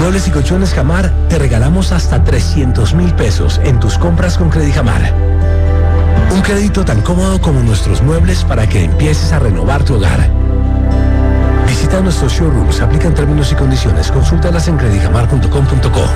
Muebles y Colchones Jamar te regalamos hasta 300,000 pesos en tus compras con Credijamar. Un crédito tan cómodo como nuestros muebles para que empieces a renovar tu hogar. Visita nuestros showrooms, aplican términos y condiciones, consúltalas en credijamar.com.co.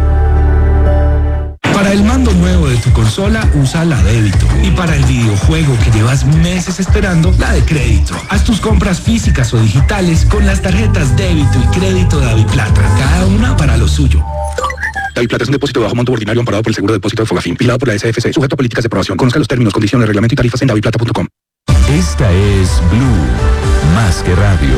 Para el mando nuevo de tu consola, usa la débito. Y para el videojuego que llevas meses esperando, la de crédito. Haz tus compras físicas o digitales con las tarjetas débito y crédito de Daviplata, cada una para lo suyo. Daviplata es un depósito de bajo monto ordinario amparado por el Seguro de Depósito de Fogafín, vigilado por la SFC, sujeto a políticas de aprobación. Conozca los términos, condiciones, reglamento y tarifas en daviplata.com. Esta es Blue, más que radio.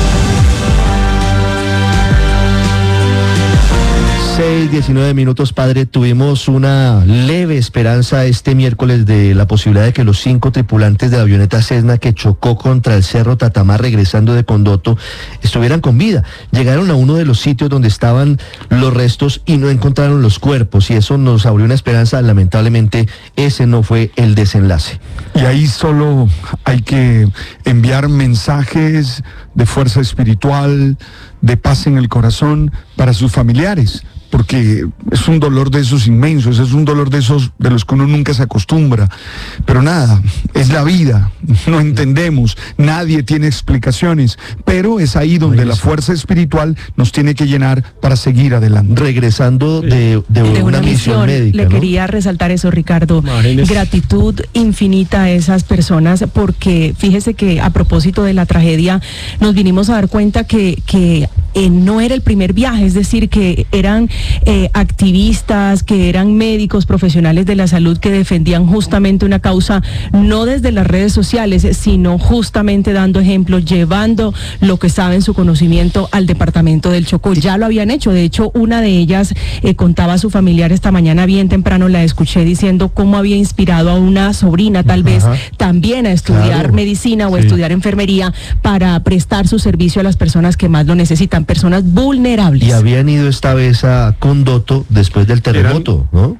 6:19 minutos, padre. Tuvimos una leve esperanza este miércoles de la posibilidad de que los 5 tripulantes de la avioneta Cessna que chocó contra el Cerro Tatamar regresando de Condoto estuvieran con vida. Llegaron a uno de los sitios donde estaban los restos y no encontraron los cuerpos, y eso nos abrió una esperanza. Lamentablemente ese no fue el desenlace. Y ahí solo hay que enviar mensajes de fuerza espiritual, de paz en el corazón para sus familiares, porque es un dolor de esos inmensos, es un dolor de esos de los que uno nunca se acostumbra. Pero nada, es la vida, no entendemos, nadie tiene explicaciones, pero es ahí donde la fuerza espiritual nos tiene que llenar para seguir adelante. Regresando de una misión médica, le quería resaltar eso, Ricardo. Imagínese. Gratitud infinita a esas personas, porque fíjese que a propósito de la tragedia nos vinimos a dar cuenta que no era el primer viaje, es decir, que eran activistas, que eran médicos profesionales de la salud que defendían justamente una causa, no desde las redes sociales, sino justamente dando ejemplo, llevando lo que sabe en su conocimiento al departamento del Chocó. Ya lo habían hecho, de hecho una de ellas contaba a su familiar esta mañana bien temprano, la escuché diciendo cómo había inspirado a una sobrina tal vez también a estudiar medicina o estudiar enfermería para prestar su servicio a las personas que más lo necesitan, personas vulnerables. Y habían ido esta vez a Condoto después del terremoto, ¿no?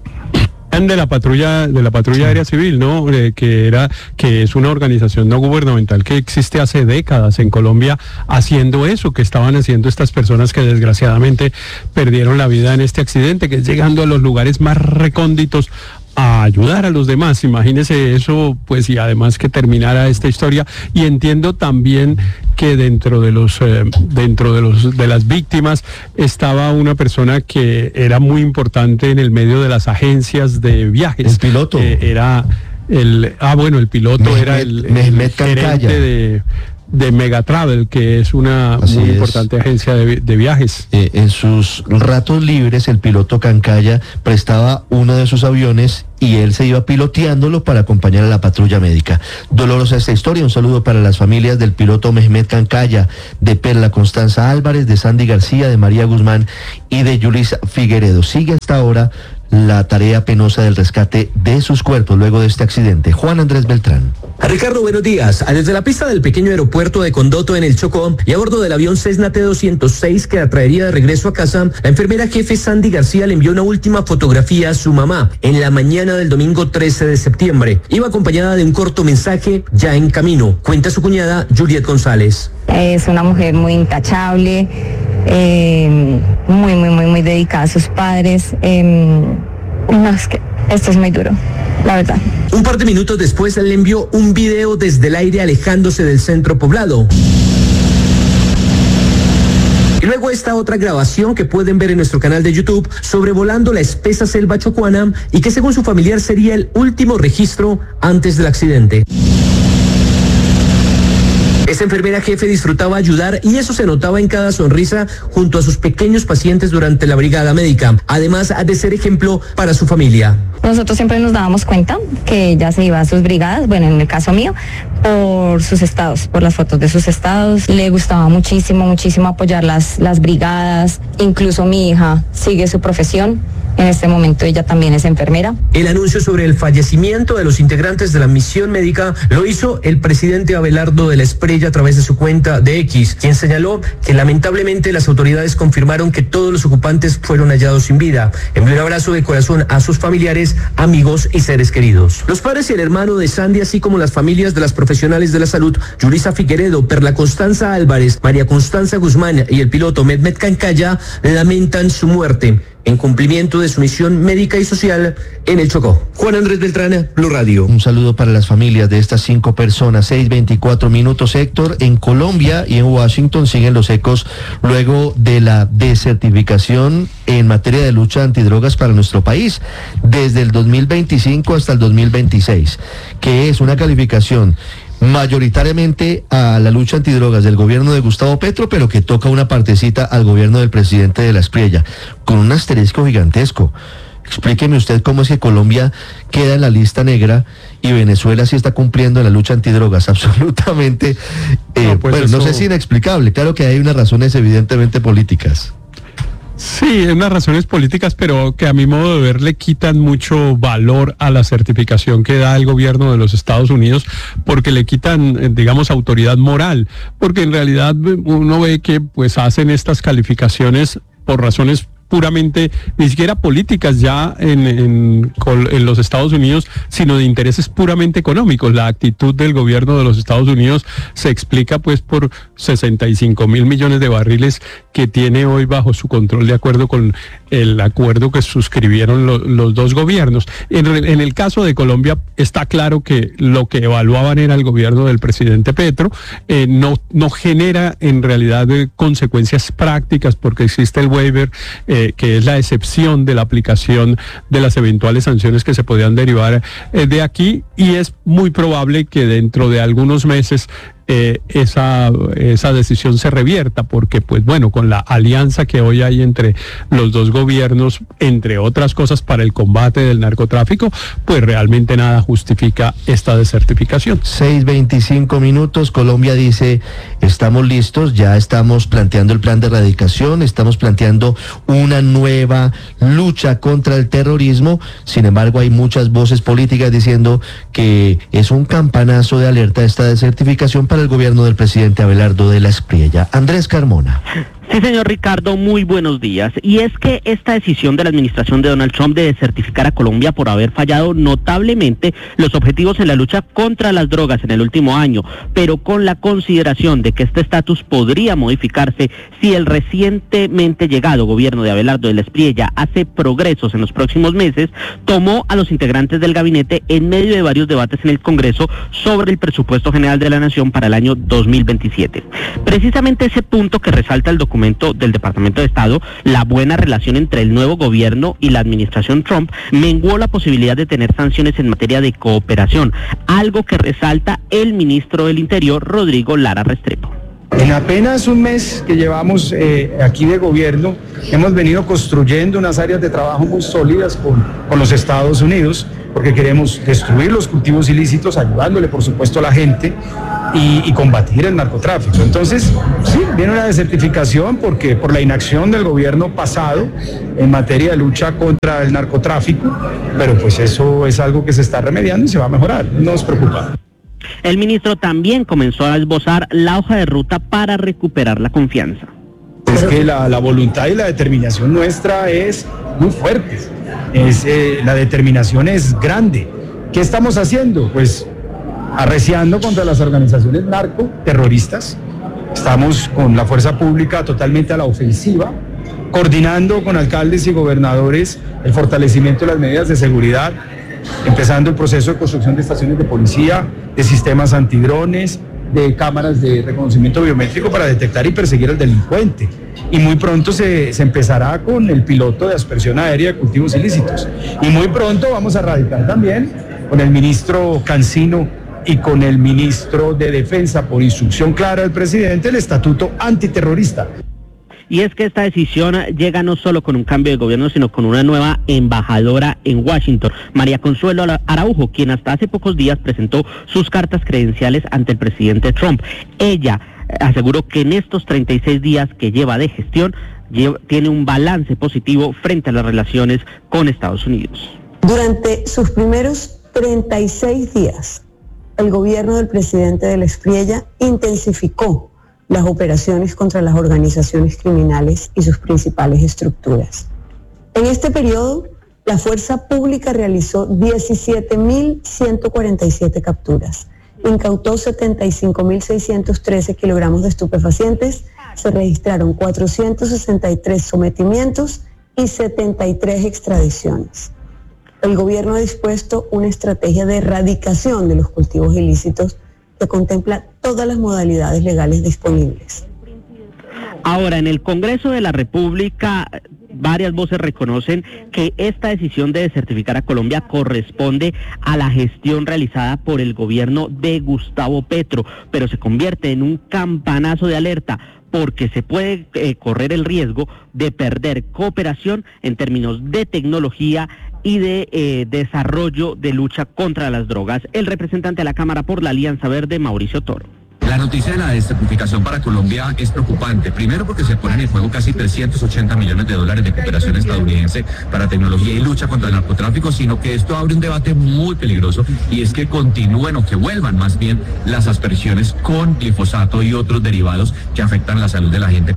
De la patrulla aérea civil, ¿no? Que es una organización no gubernamental que existe hace décadas en Colombia, haciendo eso que estaban haciendo estas personas que desgraciadamente perdieron la vida en este accidente, que es llegando a los lugares más recónditos a ayudar a los demás. Imagínese eso, pues, y además que terminara esta historia. Y entiendo también que dentro de las víctimas estaba una persona que era muy importante en el medio de las agencias de viajes. El piloto. El piloto era el gerente de Megatravel, que es una muy importante agencia de viajes. En sus ratos libres, el piloto Cancaya prestaba uno de sus aviones y él se iba piloteándolo para acompañar a la patrulla médica. Dolorosa esta historia. Un saludo para las familias del piloto Mehmet Cancaya, de Perla Constanza Álvarez, de Sandy García, de María Guzmán y de Yulis Figueredo. Sigue hasta ahora la tarea penosa del rescate de sus cuerpos luego de este accidente. Juan Andrés Beltrán. Ricardo, buenos días. Desde la pista del pequeño aeropuerto de Condoto en el Chocó y a bordo del avión Cessna T-206 que la traería de regreso a casa, la enfermera jefe Sandy García le envió una última fotografía a su mamá en la mañana del domingo 13 de septiembre. Iba acompañada de un corto mensaje: ya en camino. Cuenta su cuñada Juliet González. Es una mujer muy intachable, muy dedicada a sus padres. No, es que esto es muy duro, la verdad. Un par de minutos después le envió un video desde el aire alejándose del centro poblado. Y luego esta otra grabación que pueden ver en nuestro canal de YouTube, sobrevolando la espesa selva chocuana y que según su familiar sería el último registro antes del accidente. Esta enfermera jefe disfrutaba ayudar y eso se notaba en cada sonrisa junto a sus pequeños pacientes durante la brigada médica, además de ser ejemplo para su familia. Nosotros siempre nos dábamos cuenta que ella se iba a sus brigadas, bueno, en el caso mío, por sus estados, por las fotos de sus estados. Le gustaba muchísimo apoyar las brigadas. Incluso mi hija sigue su profesión En este momento ella también es enfermera. El anuncio sobre el fallecimiento de los integrantes de la misión médica lo hizo el presidente Abelardo de la Espriella a través de su cuenta de X, quien señaló que lamentablemente las autoridades confirmaron que todos los ocupantes fueron hallados sin vida. Envió un abrazo de corazón a sus familiares, amigos y seres queridos. Los padres y el hermano de Sandy, así como las familias de las profesionales de la salud, Yulisa Figueredo, Perla Constanza Álvarez, María Constanza Guzmán y el piloto Mehmet Cancaya, lamentan su muerte en cumplimiento de su misión médica y social en el Chocó. Juan Andrés Beltrán, Blue Radio. Un saludo para las familias de estas 5 personas. 6:24 minutos, Héctor. En Colombia y en Washington siguen los ecos luego de la desertificación en materia de lucha antidrogas para nuestro país, desde el 2025 hasta el 2026, que es una calificación mayoritariamente a la lucha antidrogas del gobierno de Gustavo Petro, pero que toca una partecita al gobierno del presidente de la Espriella, con un asterisco gigantesco. Explíqueme usted cómo es que Colombia queda en la lista negra y Venezuela sí está cumpliendo en la lucha antidrogas. Absolutamente, no sé si inexplicable. Claro que hay unas razones evidentemente políticas. Sí, unas razones políticas, pero que a mi modo de ver le quitan mucho valor a la certificación que da el gobierno de los Estados Unidos, porque le quitan, digamos, autoridad moral, porque en realidad uno ve que pues hacen estas calificaciones por razones puramente, ni siquiera políticas ya en los Estados Unidos, sino de intereses puramente económicos. La actitud del gobierno de los Estados Unidos se explica pues por 65.000 millones de barriles que tiene hoy bajo su control, de acuerdo con el acuerdo que suscribieron los dos gobiernos. En el caso de Colombia está claro que lo que evaluaban era el gobierno del presidente Petro, no genera en realidad consecuencias prácticas, porque existe el waiver, que es la excepción de la aplicación de las eventuales sanciones que se podían derivar de aquí, y es muy probable que dentro de algunos meses esa decisión se revierta, porque pues bueno, con la alianza que hoy hay entre los dos gobiernos, entre otras cosas para el combate del narcotráfico, pues realmente nada justifica esta desertificación. 6:25 minutos, Colombia dice, estamos listos, ya estamos planteando el plan de erradicación, estamos planteando una nueva lucha contra el terrorismo. Sin embargo, hay muchas voces políticas diciendo que es un campanazo de alerta esta desertificación para el gobierno del presidente Abelardo de la Espriella. Andrés Carmona. Sí, señor Ricardo, muy buenos días. Y es que esta decisión de la administración de Donald Trump de desertificar a Colombia por haber fallado notablemente los objetivos en la lucha contra las drogas en el último año, pero con la consideración de que este estatus podría modificarse si el recientemente llegado gobierno de Abelardo de la Espriella hace progresos en los próximos meses, tomó a los integrantes del gabinete en medio de varios debates en el Congreso sobre el presupuesto general de la Nación para el año 2027. Precisamente ese punto que resalta el documento del Departamento de Estado, la buena relación entre el nuevo gobierno y la administración Trump, menguó la posibilidad de tener sanciones en materia de cooperación, algo que resalta el ministro del Interior, Rodrigo Lara Restrepo. En apenas un mes que llevamos aquí de gobierno, hemos venido construyendo unas áreas de trabajo muy sólidas con los Estados Unidos, porque queremos destruir los cultivos ilícitos, ayudándole por supuesto a la gente y combatir el narcotráfico. Entonces, sí, viene una desertificación porque por la inacción del gobierno pasado en materia de lucha contra el narcotráfico, pero pues eso es algo que se está remediando y se va a mejorar, no nos preocupa. El ministro también comenzó a esbozar la hoja de ruta para recuperar la confianza. Es que la voluntad y la determinación nuestra es muy fuerte, la determinación es grande. ¿Qué estamos haciendo? Pues arreciando contra las organizaciones narcoterroristas. Estamos con la fuerza pública totalmente a la ofensiva, coordinando con alcaldes y gobernadores el fortalecimiento de las medidas de seguridad, empezando el proceso de construcción de estaciones de policía, de sistemas antidrones, de cámaras de reconocimiento biométrico para detectar y perseguir al delincuente. Y muy pronto se empezará con el piloto de aspersión aérea de cultivos ilícitos. Y muy pronto vamos a erradicar también con el ministro Cancino y con el ministro de Defensa, por instrucción clara del presidente, el estatuto antiterrorista. Y es que esta decisión llega no solo con un cambio de gobierno, sino con una nueva embajadora en Washington, María Consuelo Araujo, quien hasta hace pocos días presentó sus cartas credenciales ante el presidente Trump. Ella aseguró que en estos 36 días que lleva de gestión, tiene un balance positivo frente a las relaciones con Estados Unidos. Durante sus primeros 36 días, el gobierno del presidente del Espriella intensificó las operaciones contra las organizaciones criminales y sus principales estructuras. En este periodo, la fuerza pública realizó 17.147 capturas, incautó 75.613 kilogramos de estupefacientes, se registraron 463 sometimientos y 73 extradiciones. El gobierno ha dispuesto una estrategia de erradicación de los cultivos ilícitos que contempla todas las modalidades legales disponibles. Ahora, en el Congreso de la República, varias voces reconocen que esta decisión de desertificar a Colombia corresponde a la gestión realizada por el gobierno de Gustavo Petro, pero se convierte en un campanazo de alerta porque se puede correr el riesgo de perder cooperación en términos de tecnología y de desarrollo de lucha contra las drogas. El representante de la Cámara por la Alianza Verde, Mauricio Toro. La noticia de la desertificación para Colombia es preocupante. Primero porque se ponen en juego casi 380 millones de dólares de cooperación estadounidense para tecnología y lucha contra el narcotráfico, sino que esto abre un debate muy peligroso y es que continúen o que vuelvan más bien las aspersiones con glifosato y otros derivados que afectan la salud de la gente.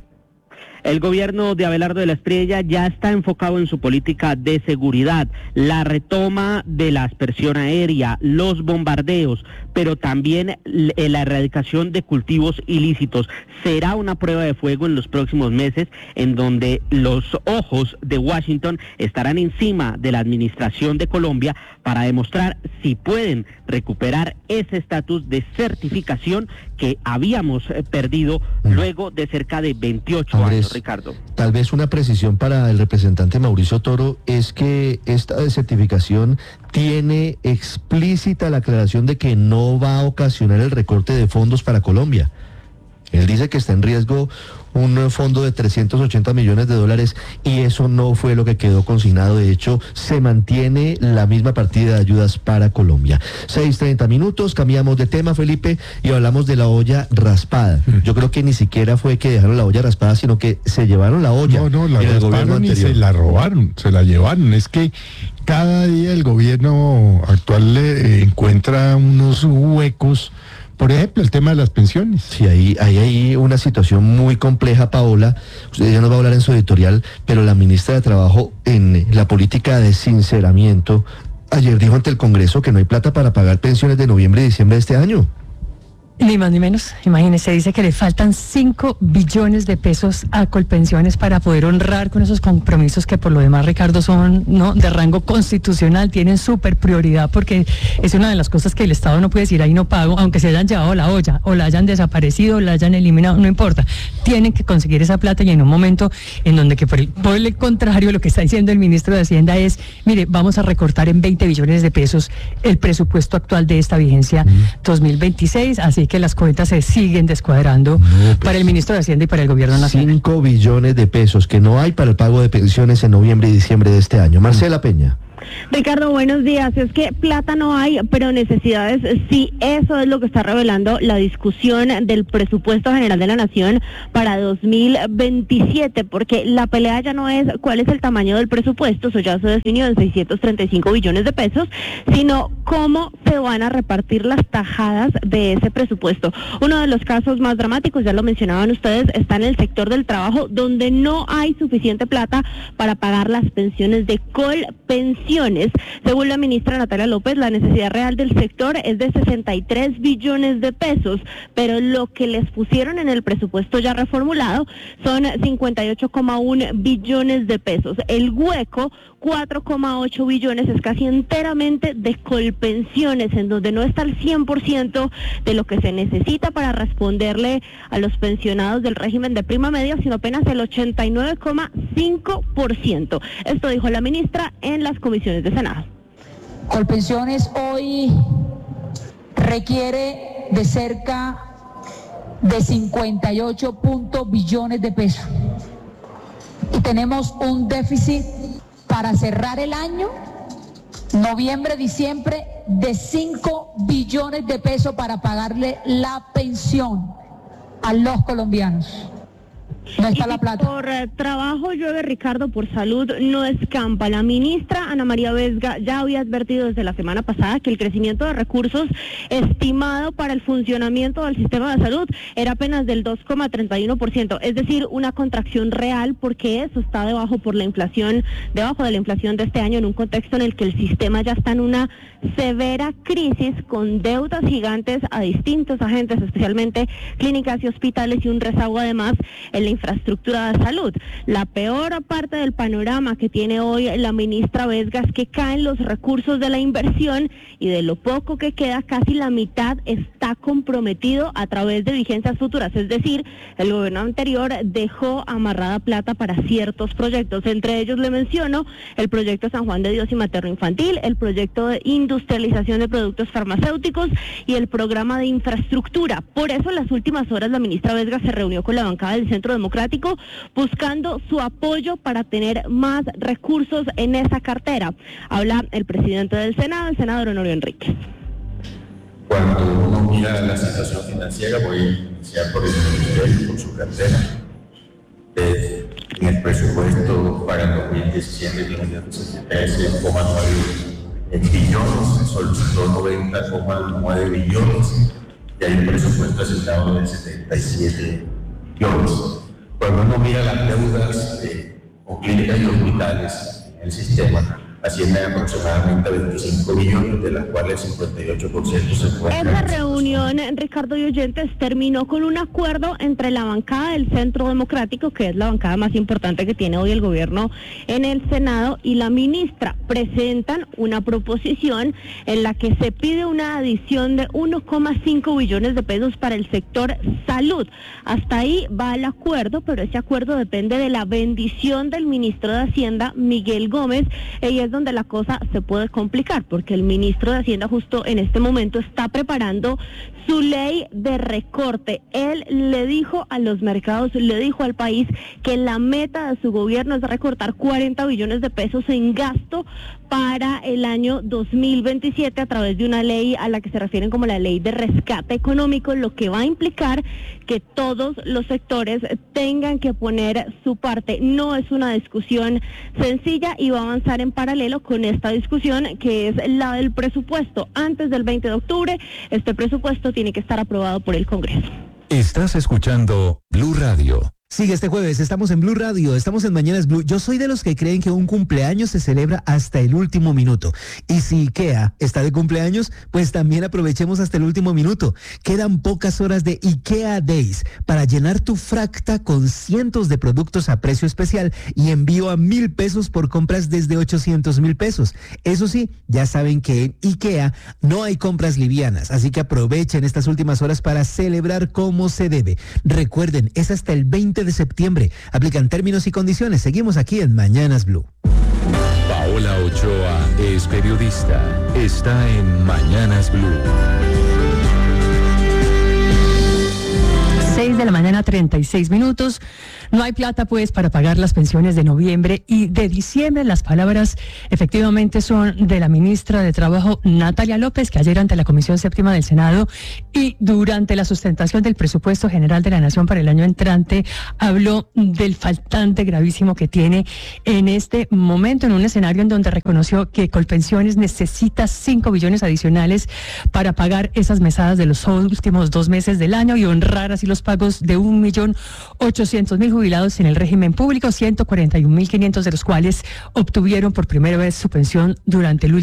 El gobierno de Abelardo de la Espriella ya está enfocado en su política de seguridad, la retoma de la aspersión aérea, los bombardeos, pero también la erradicación de cultivos ilícitos. Será una prueba de fuego en los próximos meses en donde los ojos de Washington estarán encima de la administración de Colombia para demostrar si pueden recuperar ese estatus de certificación que habíamos perdido luego de cerca de 28 años, Ricardo. Tal vez una precisión para el representante Mauricio Toro es que esta desertificación tiene explícita la aclaración de que no va a ocasionar el recorte de fondos para Colombia. Él dice que está en riesgo un fondo de 380 millones de dólares y eso no fue lo que quedó consignado. De hecho, se mantiene la misma partida de ayudas para Colombia. 6:30 minutos, cambiamos de tema, Felipe, y hablamos de la olla raspada. Yo creo que ni siquiera fue que dejaron la olla raspada, sino que se llevaron la olla. No, la rasparon y se la robaron, se la llevaron. Es que cada día el gobierno actual le encuentra unos huecos. Por ejemplo, el tema de las pensiones. Sí, hay una situación muy compleja, Paola. Usted ya nos va a hablar en su editorial, pero la ministra de Trabajo en la política de sinceramiento ayer dijo ante el Congreso que no hay plata para pagar pensiones de noviembre y diciembre de este año. Ni más ni menos, imagínese, dice que le faltan 5 billones de pesos a Colpensiones para poder honrar con esos compromisos que por lo demás, Ricardo, son de rango constitucional, tienen súper prioridad porque es una de las cosas que el Estado no puede decir ahí no pago, aunque se hayan llevado la olla o la hayan desaparecido o la hayan eliminado, no importa, tienen que conseguir esa plata y en un momento en donde que por el contrario lo que está diciendo el ministro de Hacienda es, mire, vamos a recortar en 20 billones de pesos el presupuesto actual de esta vigencia 2026, así que las cuentas se siguen descuadrando para el ministro de Hacienda y para el gobierno nacional. 5 billones de pesos que no hay para el pago de pensiones en noviembre y diciembre de este año. Marcela Peña. Ricardo, buenos días. Es que plata no hay, pero necesidades sí. Eso es lo que está revelando la discusión del presupuesto general de la Nación para 2027, porque la pelea ya no es cuál es el tamaño del presupuesto, eso ya se definió en 635 billones de pesos, sino cómo se van a repartir las tajadas de ese presupuesto. Uno de los casos más dramáticos, ya lo mencionaban ustedes, está en el sector del trabajo, donde no hay suficiente plata para pagar las pensiones de Colpensiones. Según la ministra Natalia López, la necesidad real del sector es de 63 billones de pesos, pero lo que les pusieron en el presupuesto ya reformulado son 58,1 billones de pesos. El hueco, 4,8 billones, es casi enteramente de Colpensiones, en donde no está el 100% de lo que se necesita para responderle a los pensionados del régimen de prima media, sino apenas el 89,5%. Esto dijo la ministra en las comisiones de Senado. Colpensiones hoy requiere de cerca de 58 billones de pesos y tenemos un déficit para cerrar el año, noviembre-diciembre, de 5 billones de pesos para pagarle la pensión a los colombianos. No está la plata. Por trabajo llueve, Ricardo, por salud no escampa. La ministra Ana María Vesga ya había advertido desde la semana pasada que el crecimiento de recursos estimado para el funcionamiento del sistema de salud era apenas del 2,31%, es decir, una contracción real, porque eso está debajo de la inflación de este año, en un contexto en el que el sistema ya está en una severa crisis, con deudas gigantes a distintos agentes, especialmente clínicas y hospitales, y un rezago además en la infraestructura de salud. La peor parte del panorama que tiene hoy la ministra Vesga es que caen los recursos de la inversión, y de lo poco que queda, casi la mitad está comprometido a través de vigencias futuras, es decir, el gobierno anterior dejó amarrada plata para ciertos proyectos. Entre ellos le menciono el proyecto San Juan de Dios y Materno Infantil, el proyecto de industrialización de productos farmacéuticos y el programa de infraestructura. Por eso en las últimas horas la ministra Vesga se reunió con la bancada del Centro Democrático buscando su apoyo para tener más recursos en esa cartera. Habla el presidente del Senado, el senador Honorio Enríquez. Cuando uno mira la situación financiera, voy a iniciar por el ministerio, por su cartera. En el presupuesto para el 2017 tiene 13,9 billones, solicitó 90,9 billones, y hay un presupuesto asignado de 77 billones. Cuando uno mira las deudas con clínicas y hospitales en el sistema, ascienden aproximadamente a 25 billones, de las cuales el 58% se encuentra. Esa reunión, Ricardo y oyentes, terminó con un acuerdo entre la bancada del Centro Democrático, que es la bancada más importante que tiene hoy el gobierno en el Senado, y la ministra. Presentan una proposición en la que se pide una adición de 1,5 billones de pesos para el sector salud. Hasta ahí va el acuerdo, pero ese acuerdo depende de la bendición del ministro de Hacienda, Miguel Gómez, y es donde la cosa se puede complicar, porque el ministro de Hacienda justo en este momento está preparando su ley de recorte. Él le dijo a los mercados, le dijo al país que la meta de su gobierno es recortar 40 billones de pesos en gasto para el año 2027 a través de una ley a la que se refieren como la ley de rescate económico, lo que va a implicar que todos los sectores tengan que poner su parte. No es una discusión sencilla y va a avanzar en paralelo con esta discusión, que es la del presupuesto. Antes del 20 de octubre, este presupuesto tiene que estar aprobado por el Congreso. Estás escuchando Blue Radio. Sigue este jueves, estamos en Blue Radio, estamos en Mañanas Blue. Yo soy de los que creen que un cumpleaños se celebra hasta el último minuto. Y si IKEA está de cumpleaños, pues también aprovechemos hasta el último minuto. Quedan pocas horas de IKEA Days para llenar tu fracta con cientos de productos a precio especial y envío a 1,000 pesos por compras desde 800,000 pesos. Eso sí, ya saben que en IKEA no hay compras livianas, así que aprovechen estas últimas horas para celebrar como se debe. Recuerden, es hasta el 20 de septiembre. Aplican términos y condiciones. Seguimos aquí en Mañanas Blue. Paola Ochoa es periodista. Está en Mañanas Blue. 6:36 a.m. No hay plata pues para pagar las pensiones de noviembre y de diciembre. Las palabras efectivamente son de la ministra de Trabajo, Natalia López, que ayer ante la Comisión Séptima del Senado y durante la sustentación del presupuesto general de la Nación para el año entrante habló del faltante gravísimo que tiene en este momento, en un escenario en donde reconoció que Colpensiones necesita 5 billones adicionales para pagar esas mesadas de los últimos 2 meses del año y honrar así los pagos de 1.800.000 jubilados en el régimen público, 141.500 de los cuales obtuvieron por primera vez su pensión durante el último